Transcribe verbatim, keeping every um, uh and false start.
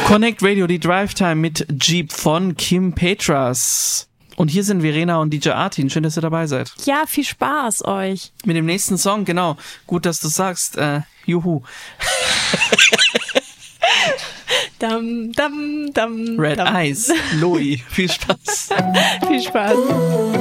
Connect Radio, die Drive Time mit Jeep von Kim Petras. Und hier sind Verena und D J Artin. Schön, dass ihr dabei seid. Ja, viel Spaß euch. Mit dem nächsten Song, genau. Gut, dass du sagst. Äh, juhu. Dam, dam, dam, Red dam. Eyes, Louis. Viel Spaß. Viel Spaß.